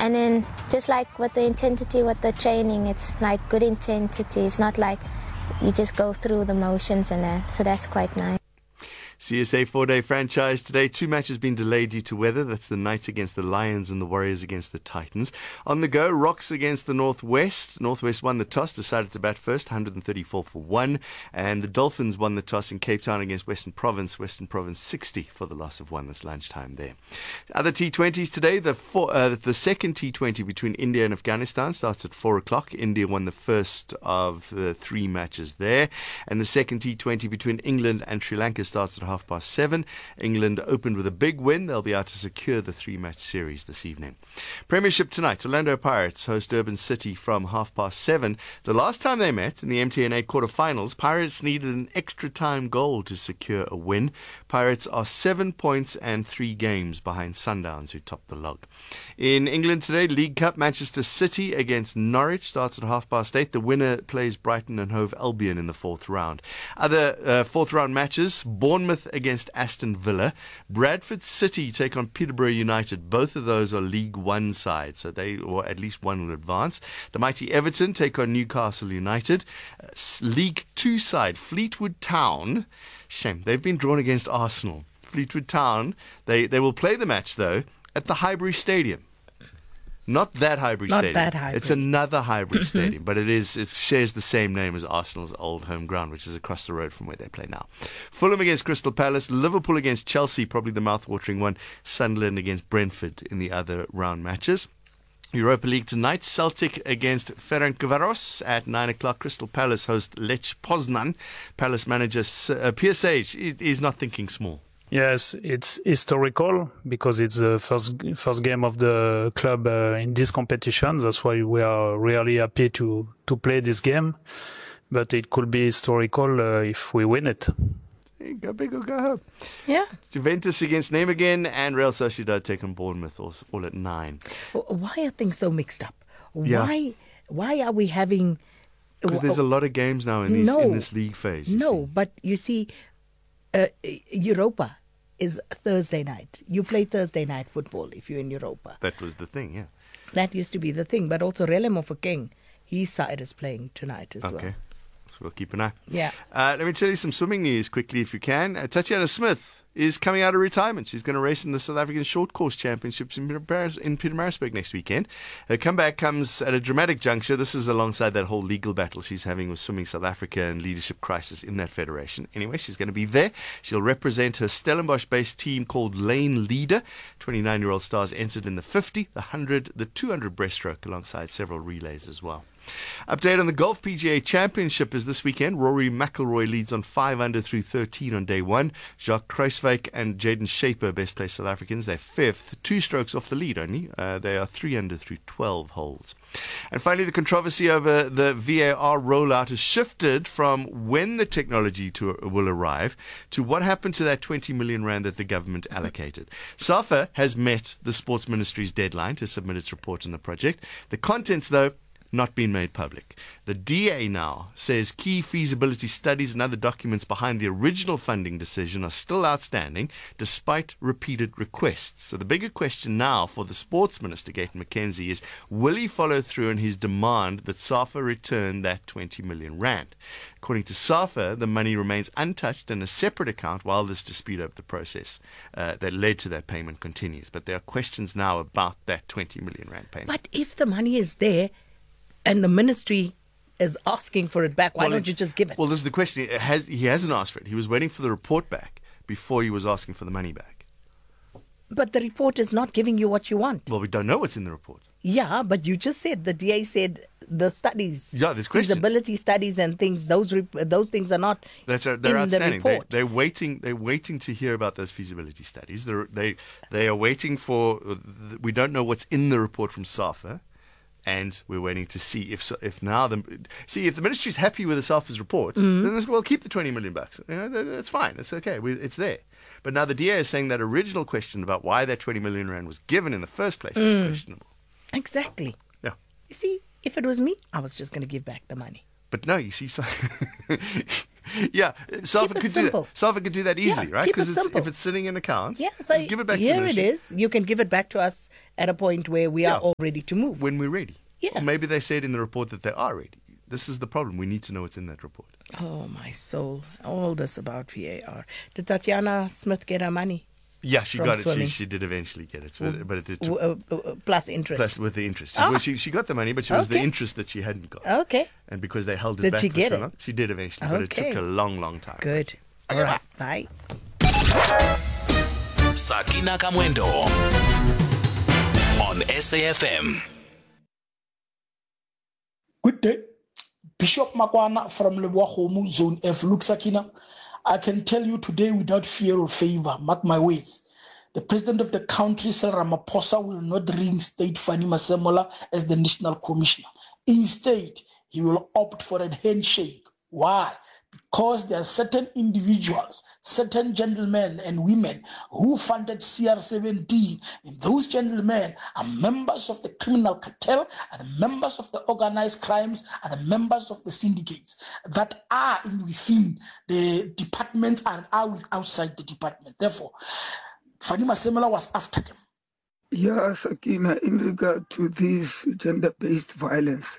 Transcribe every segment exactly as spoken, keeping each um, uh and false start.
And then just like with the intensity, with the training, it's like good intensity. It's not like you just go through the motions and that. So that's quite nice. C S A four-day franchise today. Two matches been delayed due to weather. That's the Knights against the Lions and the Warriors against the Titans. On the go, Rocks against the Northwest. Northwest won the toss, decided to bat first, one hundred thirty-four for one. And the Dolphins won the toss in Cape Town against Western Province. Western Province sixty for the loss of one this lunchtime there. Other T twenties today. The four, uh, the second T twenty between India and Afghanistan starts at four o'clock. India won the first of the three matches there. And the second T twenty between England and Sri Lanka starts at half past seven. England opened with a big win. They'll be out to secure the three-match series this evening. Premiership tonight. Orlando Pirates host Durban City from half past seven. The last time they met in the M T N A quarterfinals, Pirates needed an extra time goal to secure a win. Pirates are seven points and three games behind Sundowns, who top the log. In England today, League Cup, Manchester City against Norwich starts at half past eight. The winner plays Brighton and Hove Albion in the fourth round. Other uh, fourth round matches, Bournemouth against Aston Villa. Bradford City take on Peterborough United. Both of those are League One sides, so they, or at least one will advance. The mighty Everton take on Newcastle United. Uh, League Two side, Fleetwood Town. Shame, they've been drawn against Arsenal. Fleetwood Town, they, they will play the match, though, at the Highbury Stadium. Not that Highbury Not Stadium. that Highbury. It's another Highbury Stadium, but it is it shares the same name as Arsenal's old home ground, which is across the road from where they play now. Fulham against Crystal Palace, Liverpool against Chelsea, probably the mouth-watering one. Sunderland against Brentford in the other round matches. Europa League tonight, Celtic against Ferencvaros at nine o'clock. Crystal Palace host Lech Poznan. Palace manager uh, P S H is not thinking small. Yes, it's historical because it's the first first game of the club uh, in this competition. That's why we are really happy to, to play this game. But it could be historical uh, if we win it. Go big or go home. Yeah. Juventus against Nijmegen and Real Sociedad take on Bournemouth all, all at nine. Why are things so mixed up? Yeah. Why Why are we having... Because there's a lot of games now in, these, no, in this league phase. you No, see. but you see, uh, Europa is Thursday night. You play Thursday night football if you're in Europa. That was the thing, yeah. That used to be the thing. But also Relemo for King, his side is playing tonight as well. Okay. So we'll keep an eye. Yeah. Uh, let me tell you some swimming news quickly if you can. Uh, Tatiana Smith is coming out of retirement. She's going to race in the South African Short Course Championships in Peter, in Pietermaritzburg next weekend. Her comeback comes at a dramatic juncture. This is alongside that whole legal battle she's having with Swimming South Africa and leadership crisis in that federation. Anyway, she's going to be there. She'll represent her Stellenbosch-based team called Lane Leader. twenty-nine-year-old stars entered in the fifty, the one hundred, the two hundred breaststroke alongside several relays as well. Update on the Golf P G A Championship is this weekend. Rory McIlroy leads on five under through thirteen on day one. Jacques Kruiswijk and Jaden Shaper, best placed South Africans, they're fifth, two strokes off the lead only. Uh, they are three under through twelve holes. And finally, the controversy over the V A R rollout has shifted from when the technology to, will arrive to what happened to that twenty million rand that the government allocated. SAFA has met the Sports Ministry's deadline to submit its report on the project. The contents, though, not been made public. The D A now says key feasibility studies and other documents behind the original funding decision are still outstanding despite repeated requests. So the bigger question now for the Sports Minister, Gayton McKenzie, is will he follow through on his demand that SAFA return that twenty million rand? According to SAFA, the money remains untouched in a separate account while this dispute over the process uh, that led to that payment continues. But there are questions now about that twenty million rand payment. But if the money is there and the ministry is asking for it back, why Well, don't you it- just give it? Well, this is the question. It has, he hasn't asked for it. He was waiting for the report back before he was asking for the money back. But the report is not giving you what you want. Well, we don't know what's in the report. Yeah, but you just said, the D A said the studies, Yeah, there's questions. feasibility studies and things, those rep- those things are not That's uh, they're in the outstanding. They, report. they're waiting. They're waiting to hear about those feasibility studies. They're, they they are waiting for. We don't know what's in the report from SAFA, and we're waiting to see if so- if now the see if the ministry's happy with the SAFA's report, Mm-hmm. then it's, well keep the twenty million bucks. You know, that- it's fine. It's okay. We, it's there. But now the D A is saying that original question about why that twenty million rand was given in the first place is Mm. questionable. Exactly. Yeah. You see, if it was me, I was just going to give back the money. But no, you see, so Yeah, Safa Keep it could do that. simple. Safa could do that easily, Yeah, right? keep it Because simple. if it's sitting in account, Yeah, so just give it back to here the it ministry is. You can give it back to us at a point where we Yeah. are all ready to move. when we're ready. Yeah. Or maybe they said in the report that they are ready. This is the problem. We need to know what's in that report. Oh, my soul. All this about V A R. Did Tatiana Smith get her money? Yeah, she From got it. She, swimming. she did eventually get it, but, but it took W- uh, uh, plus interest. plus with the interest. She, Ah. well, she she got the money, but she was the Okay. interest that she hadn't got. Okay, And because they held it Did back she for get so it? long, she did eventually, but it Okay. took a long, long time. good. All right, bye. Sakina Kamwendo on S A F M. Good day. Bishop Makwana from Leboahomu, Zone F. Look, Sakina, I can tell you today without fear or favor, mark my words, the president of the country, Cyril Ramaphosa, will not reinstate Fanny Masemola as the national commissioner. Instead, he will opt for a handshake. Why? Because there are certain individuals, certain gentlemen and women who funded C R seventeen. And those gentlemen are members of the criminal cartel, are the members of the organized crimes, are the members of the syndicates that are in within the departments and are with outside the department. Therefore, Fanny Masemola was after them. Yeah, Sakina, in regard to this gender-based violence,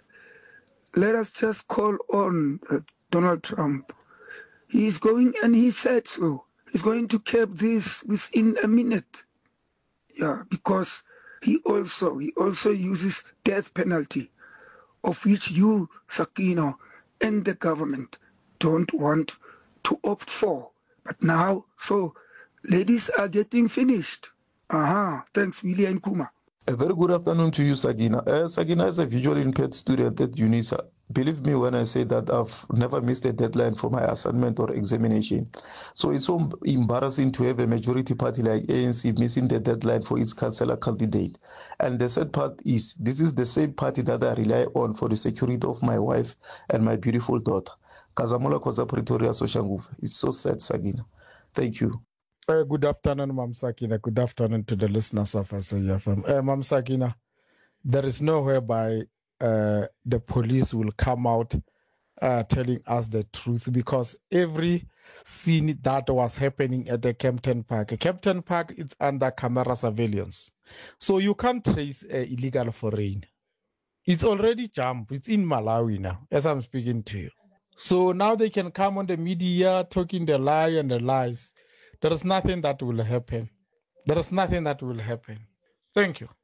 let us just call on uh, Donald Trump. He's going, and he said so, he's going to curb this within a minute. Yeah, because he also, he also uses death penalty, of which you, Sakina, and the government don't want to opt for. But now, so ladies are getting finished. Aha, thanks, Willie and Kuma. A very good afternoon to you, Sagina. Uh, Sagina is a visual impaired student at UNISA. Believe me when I say that I've never missed a deadline for my assignment or examination. So it's so embarrassing to have a majority party like A N C missing the deadline for its councillor candidate. And the sad part is, this is the same party that I rely on for the security of my wife and my beautiful daughter. Kazamola Koza Pretoria Soshanguve. It's so sad, Sagina. Thank you. Uh, good afternoon, Mam Sakina. Good afternoon to the listeners of S A F M. Uh, Mam Sakina, there is no whereby uh, the police will come out uh, telling us the truth, because every scene that was happening at the Kempton Park, Kempton Park is under camera surveillance. So you can't trace uh, illegal foreign. It's already jumped. It's in Malawi now, as I'm speaking to you. So now they can come on the media talking the lie and the lies. There is nothing that will happen. There is nothing that will happen. Thank you.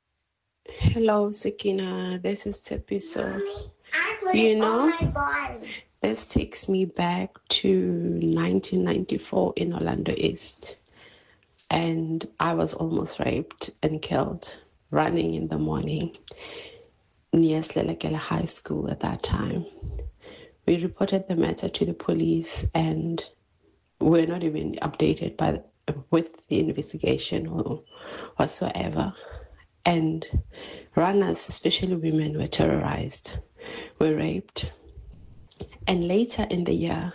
Hello, Sakina. This is Tepiso. You know, this takes me back to nineteen ninety-four in Orlando East. And I was almost raped and killed running in the morning near Slelekele High School at that time. We reported the matter to the police, and we're not even updated by the, with the investigation or whatsoever. And runners, especially women, were terrorized, were raped. And later in the year,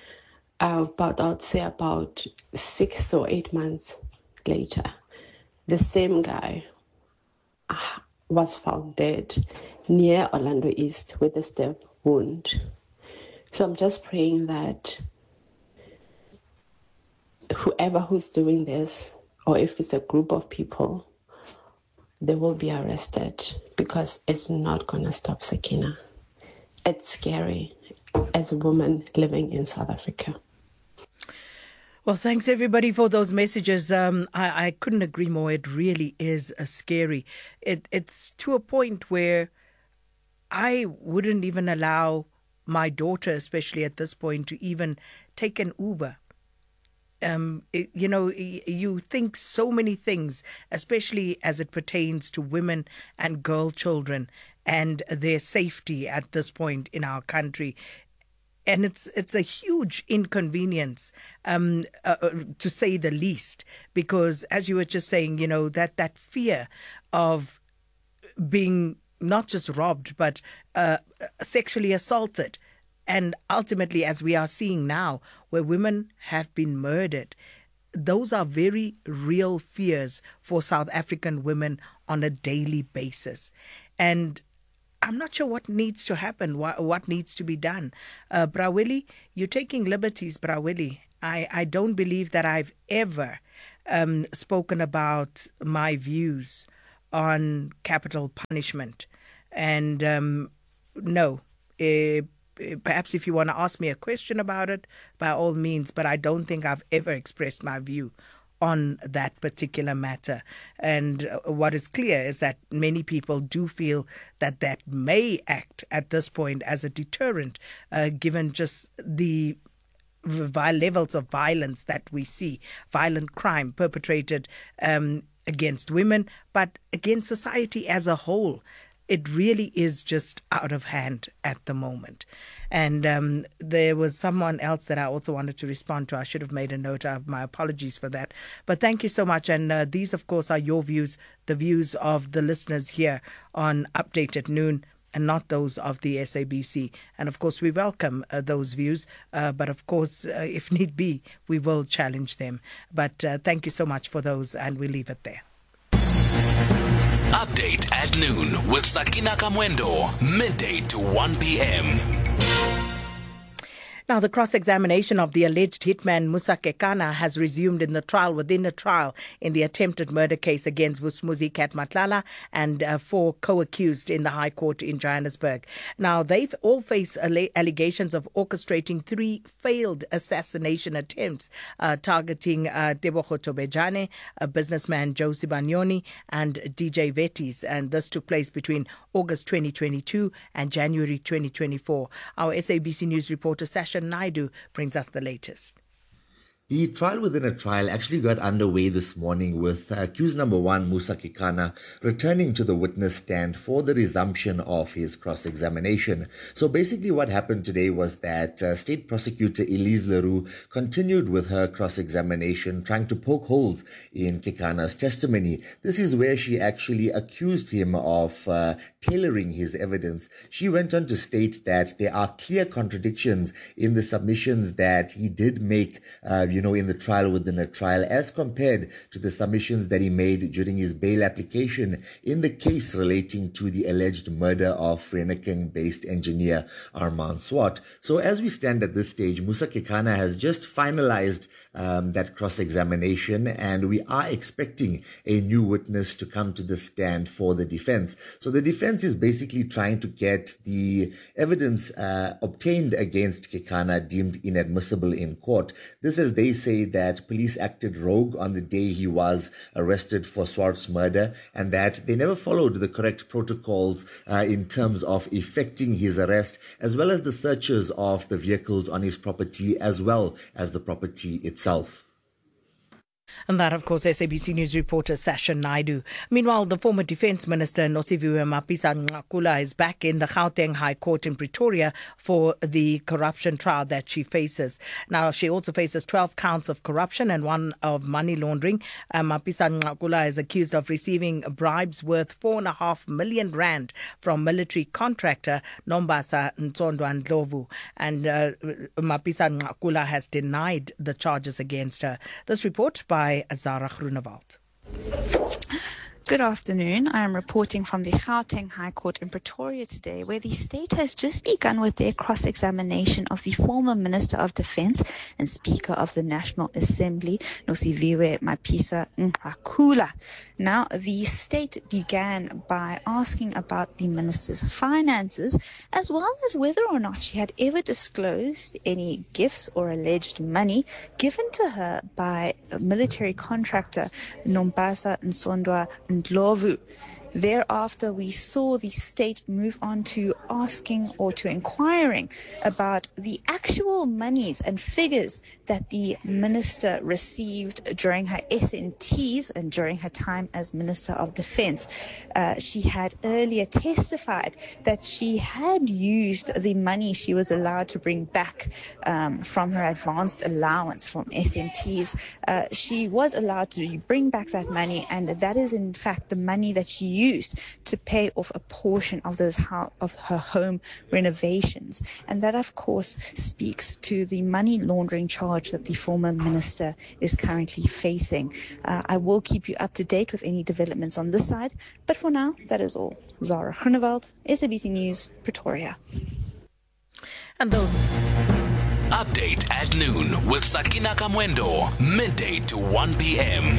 uh, about I'd say about six or eight months later, the same guy uh, was found dead near Orlando East with a stab wound. So I'm just praying that whoever who's doing this, or if it's a group of people, they will be arrested, because it's not going to stop, Sakina. It's scary as a woman living in South Africa. Well, thanks everybody for those messages. Um, I, I couldn't agree more. It really is uh, scary. It, it's to a point where I wouldn't even allow my daughter, especially at this point, to even take an Uber. Um, it, you know, you think so many things, especially as it pertains to women and girl children and their safety at this point in our country. And it's it's a huge inconvenience, um, uh, to say the least, because as you were just saying, you know, that, that fear of being not just robbed, but uh, sexually assaulted. And ultimately, as we are seeing now, where women have been murdered, those are very real fears for South African women on a daily basis. And I'm not sure what needs to happen, what, what needs to be done. Uh, Brawili, you're taking liberties, Brawili. I, I don't believe that I've ever um, spoken about my views on capital punishment. And um, no, uh, perhaps if you want to ask me a question about it, by all means, but I don't think I've ever expressed my view on that particular matter. And what is clear is that many people do feel that that may act at this point as a deterrent, uh, given just the levels of violence that we see, violent crime perpetrated um, against women, but against society as a whole. It really is just out of hand at the moment. And um, there was someone else that I also wanted to respond to. I should have made a note of my apologies for that. But thank you so much. And uh, these, of course, are your views, the views of the listeners here on Update at Noon, and not those of the S A B C. And, of course, we welcome uh, those views. Uh, but, of course, uh, if need be, we will challenge them. But uh, thank you so much for those, and we leave it there. Update at Noon with Sakina Kamwendo, midday to one p.m. Now, the cross-examination of the alleged hitman Musa Kekana has resumed in the trial within a trial in the attempted murder case against Vusmuzi Katmatlala and uh, four co-accused in the High Court in Johannesburg. Now, they've all faced alle- allegations of orchestrating three failed assassination attempts uh, targeting uh, Tebogo Tobejane, a businessman Josie Banyoni, and D J Vetis. And this took place between August twenty twenty-two and January twenty twenty-four. Our S A B C News reporter Sasha Naidu brings us the latest. The trial within a trial actually got underway this morning with uh, accused number one, Musa Kekana, returning to the witness stand for the resumption of his cross-examination. So basically what happened today was that uh, State Prosecutor Elise Leroux continued with her cross-examination, trying to poke holes in Kekana's testimony. This is where she actually accused him of uh, tailoring his evidence. She went on to state that there are clear contradictions in the submissions that he did make uh, you know, in the trial within a trial as compared to the submissions that he made during his bail application in the case relating to the alleged murder of Renekeng-based engineer Armand Swart. So as we stand at this stage, Musa Kekana has just finalized um, that cross-examination, and we are expecting a new witness to come to the stand for the defense. So the defense is basically trying to get the evidence uh, obtained against Kekana deemed inadmissible in court. This is they say that police acted rogue on the day he was arrested for Swart's murder, and that they never followed the correct protocols uh, in terms of effecting his arrest, as well as the searches of the vehicles on his property, as well as the property itself. And that, of course, S A B C News reporter Sasha Naidu. Meanwhile, the former Defence Minister Nosiviwe Mapisa-Nqakula is back in the Gauteng High Court in Pretoria for the corruption trial that she faces. Now, she also faces twelve counts of corruption and one of money laundering. Uh, Mapisa-Nqakula is accused of receiving bribes worth four and a half million rand from military contractor Nombasa Ntsondwa Ndlovu. And uh, Mapisa-Nqakula has denied the charges against her. This report by Zara Groenewald. Good afternoon. I am reporting from the Gauteng High Court in Pretoria today, where the state has just begun with their cross-examination of the former Minister of Defence and Speaker of the National Assembly, Nosiviwe Mapisa-Nqakula. Now, the state began by asking about the minister's finances, as well as whether or not she had ever disclosed any gifts or alleged money given to her by military contractor Nombasa Ntsondwa Ndlovu. Thereafter, we saw the state move on to asking or to inquiring about the actual monies and figures that the minister received during her S N Ts and during her time as Minister of Defence. Uh, she had earlier testified that she had used the money she was allowed to bring back um, from her advanced allowance from S N Ts. Uh, she was allowed to bring back that money, and that is in fact the money that she used used to pay off a portion of those ho- of her home renovations. And that, of course, speaks to the money laundering charge that the former minister is currently facing. Uh, I will keep you up to date with any developments on this side, but for now, that is all. Zara Groenewald, S A B C News, Pretoria. And those... Update at noon with Sakina Kamwendo, midday to one p.m.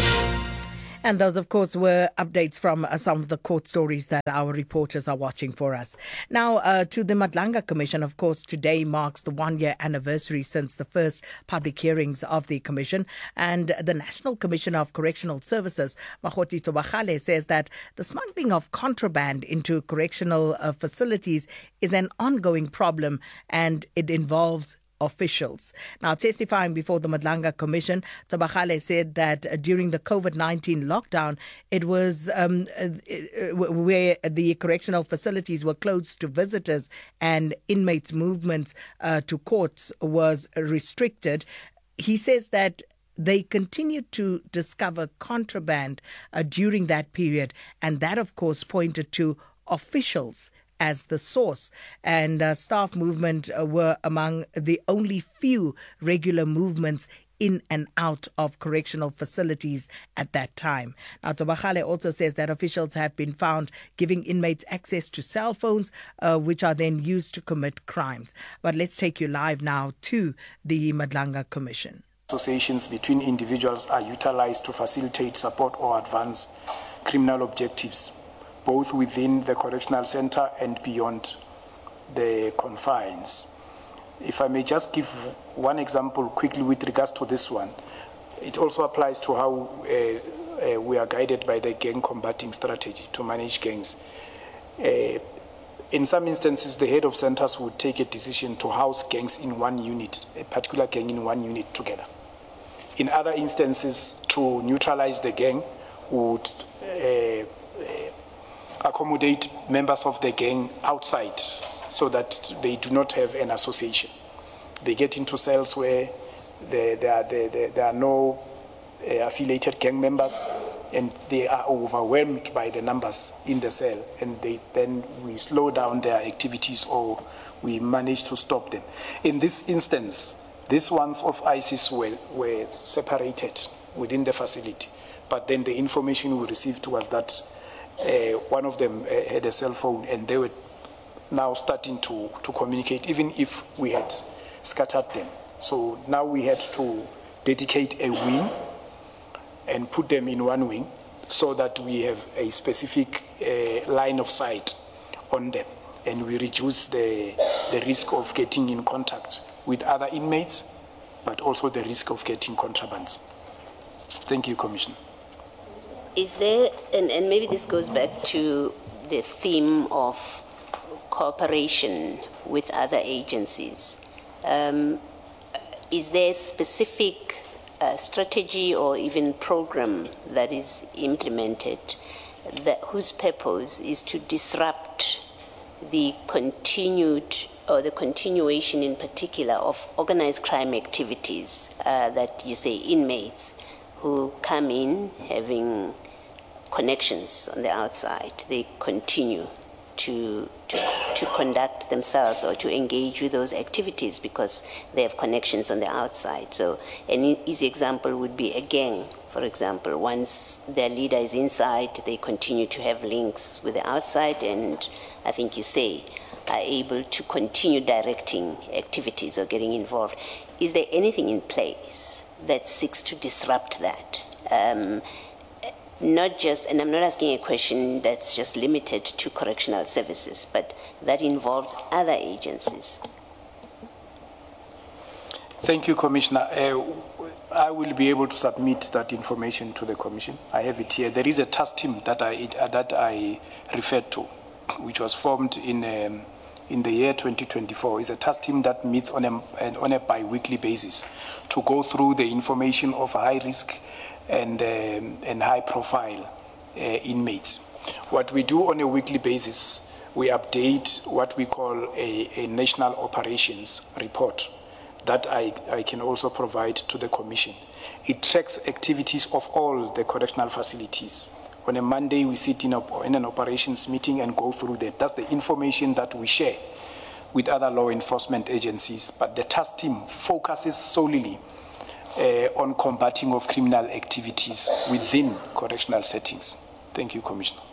And those, of course, were updates from uh, some of the court stories that our reporters are watching for us. Now, uh, to the Madlanga Commission, of course, today marks the one-year anniversary since the first public hearings of the commission. And the National Commissioner of Correctional Services, Makgoti Tobagale, says that the smuggling of contraband into correctional uh, facilities is an ongoing problem, and it involves officials. Now, testifying before the Madlanga Commission, Tobagale said that uh, during the COVID nineteen lockdown, it was um, uh, where the correctional facilities were closed to visitors and inmates' movements uh, to courts was restricted. He says that they continued to discover contraband uh, during that period, and that, of course, pointed to officials as the source, and uh, staff movement uh, were among the only few regular movements in and out of correctional facilities at that time. Now, Tobagale also says that officials have been found giving inmates access to cell phones, uh, which are then used to commit crimes. But let's take you live now to the Madlanga Commission. Associations between individuals are utilized to facilitate, support, or advance criminal objectives, both within the correctional center and beyond the confines. If I may just give one example quickly with regards to this one, it also applies to how uh, uh, we are guided by the gang combating strategy to manage gangs. Uh, in some instances, the head of centers would take a decision to house gangs in one unit, a particular gang in one unit together. In other instances, to neutralize the gang, would uh, accommodate members of the gang outside so that they do not have an association. They get into cells where there, there, are, there, there are no uh, affiliated gang members, and they are overwhelmed by the numbers in the cell, and they, then we slow down their activities or we manage to stop them. In this instance, these ones of ISIS were, were separated within the facility, but then the information we received was that Uh, one of them uh, had a cell phone, and they were now starting to, to communicate, even if we had scattered them. So now we had to dedicate a wing and put them in one wing so that we have a specific uh, line of sight on them, and we reduce the, the risk of getting in contact with other inmates, but also the risk of getting contrabands. Thank you, Commissioner. Is there, and, and maybe this goes back to the theme of cooperation with other agencies. Um, is there a specific uh, strategy or even program that is implemented that, whose purpose is to disrupt the continued or the continuation in particular of organized crime activities uh, that you say inmates who come in having connections on the outside, they continue to, to to conduct themselves or to engage with those activities because they have connections on the outside. So an easy example would be a gang, for example. Once their leader is inside, they continue to have links with the outside, and I think you say are able to continue directing activities or getting involved. Is there anything in place that seeks to disrupt that? Um, not just, and I'm not asking a question that's just limited to correctional services, but that involves other agencies. Thank you, Commissioner. Uh, I will be able to submit that information to the Commission. I have it here. There is a task team that I, uh, that I referred to, which was formed in um, in the year twenty twenty-four. It's a task team that meets on a, on a bi-weekly basis to go through the information of high risk and, um, and high profile uh, inmates. What we do on a weekly basis, we update what we call a, a national operations report that I, I can also provide to the Commission. It tracks activities of all the correctional facilities On a Monday, we sit in, a, in an operations meeting and go through that. That's the information that we share with other law enforcement agencies. But the task team focuses solely uh, on combating of criminal activities within correctional settings. Thank you, Commissioner.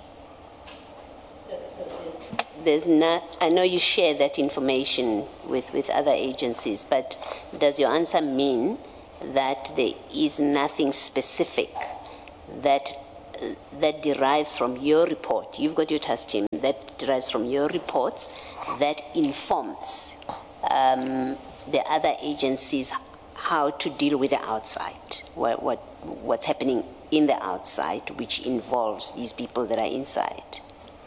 There's not, I know you share that information with, with other agencies, but does your answer mean that there is nothing specific that uh, that derives from your report? You've got your task team that derives from your reports that informs um, the other agencies how to deal with the outside, what, what what's happening in the outside, which involves these people that are inside.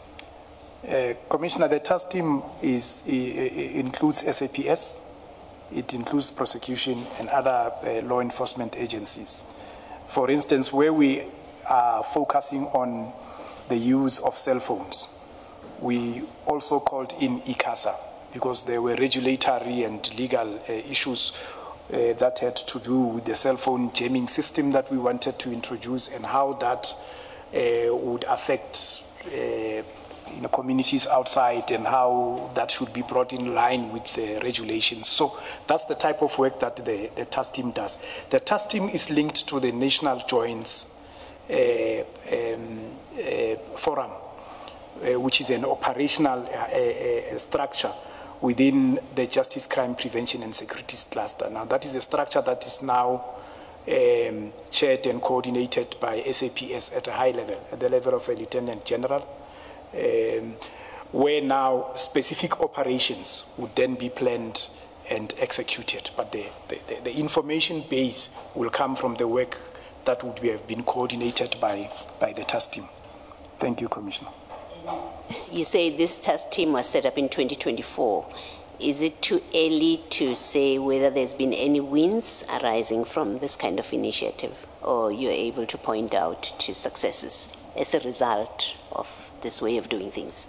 Uh, Commissioner, the task team is, includes S A P S, it includes prosecution and other uh, law enforcement agencies. For instance, where we are focusing on the use of cell phones, we also called in ICASA because there were regulatory and legal uh, issues uh, that had to do with the cell phone jamming system that we wanted to introduce and how that uh, would affect uh, you know, communities outside and how that should be brought in line with the regulations. So that's the type of work that the, the task team does. The task team is linked to the National Joints uh, um, uh, Forum, uh, which is an operational uh, uh, structure within the Justice, Crime Prevention and Securities Cluster. Now that is a structure that is now um, chaired and coordinated by S A P S at a high level, at the level of a Lieutenant General. Um, where now specific operations would then be planned and executed. But the, the, the information base will come from the work that would have been coordinated by, by the task team. Thank you, Commissioner. You say this task team was set up in twenty twenty-four. Is it too early to say whether there's been any wins arising from this kind of initiative, or you're able to point out to successes as a result of this way of doing things?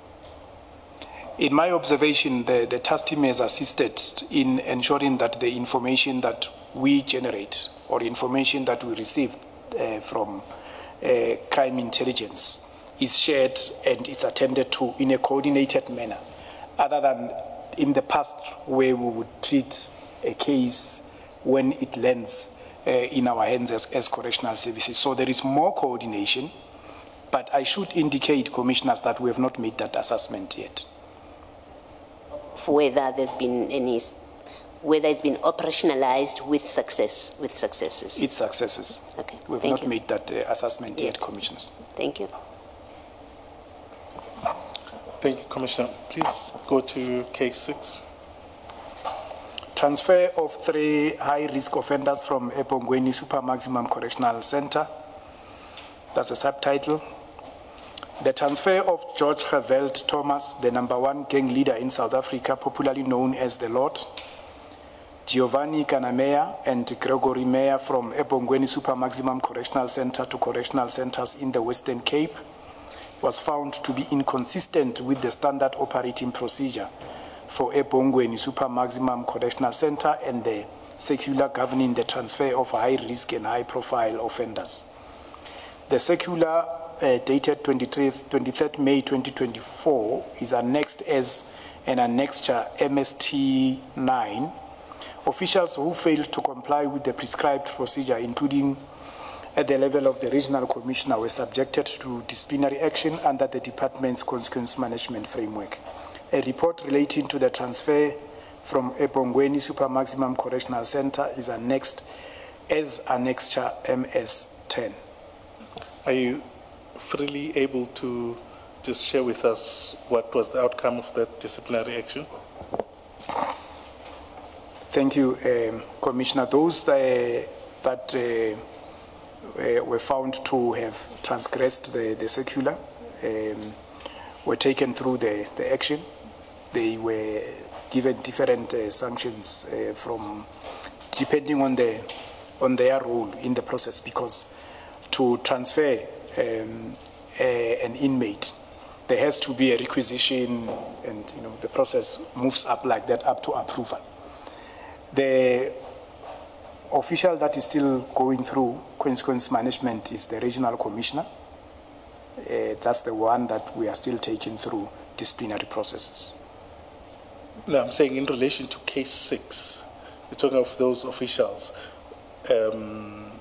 In my observation, the, the task team has assisted in ensuring that the information that we generate or information that we receive uh, from uh, crime intelligence is shared and it's attended to in a coordinated manner, other than in the past where we would treat a case when it lands uh, in our hands as, as correctional services. So there is more coordination. But I should indicate, Commissioners, that we have not made that assessment yet. For whether there's been any, whether it's been operationalized with success, with successes. It's successes. Okay. We have Thank not you. made that uh, assessment yet, yet, Commissioners. Thank you. Thank you, Commissioner. Please go to case six. Transfer of three high-risk offenders from eBongweni Super Maximum Correctional Center. That's a subtitle. The transfer of George Geweld Thomas, the number one gang leader in South Africa, popularly known as the Lord, Giovanni Kanamea and Gregory Meyer from eBongweni Super Maximum Correctional Center to correctional centers in the Western Cape, was found to be inconsistent with the standard operating procedure for eBongweni Super Maximum Correctional Center and the circular governing the transfer of high-risk and high-profile offenders. The circular uh, dated twenty-third May twenty twenty-four is annexed as an annexure M S T nine. Officials who failed to comply with the prescribed procedure, including at the level of the regional commissioner, were subjected to disciplinary action under the department's consequence management framework. A report relating to the transfer from eBongweni Super Maximum Correctional Center is annexed as annexure M S ten. Are you freely able to just share with us what was the outcome of that disciplinary action? Thank you, um, Commissioner. Those uh, that uh, uh, were found to have transgressed the, the circular um, were taken through the, the action. They were given different uh, sanctions uh, from depending on the on their role in the process, because to transfer um, a, an inmate, there has to be a requisition, and you know the process moves up like that up to approval. The official that is still going through consequence management is the regional commissioner, Uh, that's the one that we are still taking through disciplinary processes. No, I'm saying in relation to case six, you're talking of those officials. Um,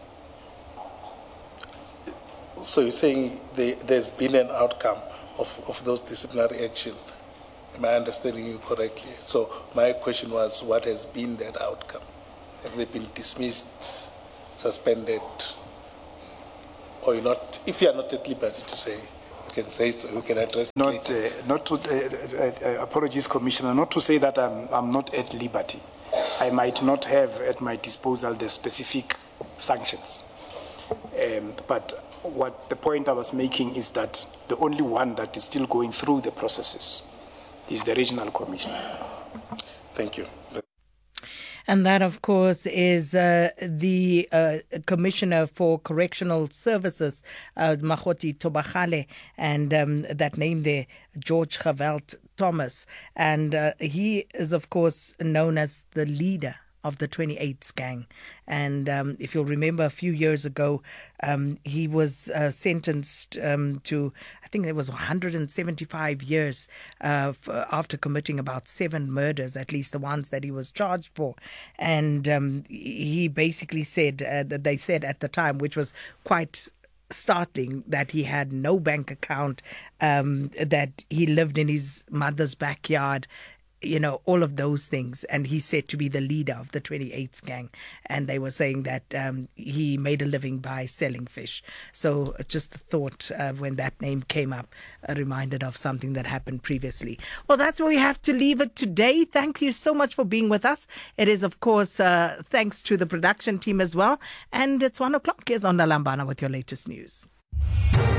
so you're saying they, there's been an outcome of, of those disciplinary action. Am I understanding you correctly? So my question was, what has been that outcome? Have they been dismissed, suspended, or you're not? If you are not at liberty to say, you can say so. You can address. Not, uh, not to. Uh, uh, apologies, Commissioner. Not to say that I'm, I'm not at liberty. I might not have at my disposal the specific sanctions, um, but what the point I was making is that the only one that is still going through the processes is the regional commissioner. Thank you. And that, of course, is uh, the uh, Commissioner for Correctional Services, uh, Makgothi Thobagale, and um, that name there, George Geweld Thomas. And uh, he is, of course, known as the leader of the twenty-eights gang. And um, if you'll remember, a few years ago, um, he was uh, sentenced um, to, I think it was one hundred seventy-five years uh, for, after committing about seven murders, at least the ones that he was charged for. And um, he basically said, uh, that they said at the time, which was quite startling, that he had no bank account, um, that he lived in his mother's backyard, you know, all of those things. And he's said to be the leader of the twenty-eights gang. And they were saying that um, he made a living by selling fish. So just the thought uh, when that name came up, uh, reminded of something that happened previously. Well, that's where we have to leave it today. Thank you so much for being with us. It is, of course, uh, thanks to the production team as well. And it's one o'clock. Here's Onda Lambana with your latest news.